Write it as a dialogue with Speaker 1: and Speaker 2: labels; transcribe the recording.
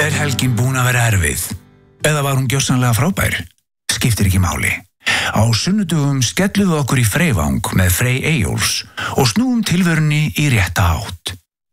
Speaker 1: helgin búin að vera erfið? Eða var hún gjörsamlega frábær? Skiptir ekki máli. Á sunnudögum skellum við okkur í Freyvang með Frey Eyjólfs og snúum tilverunni í rétta átt.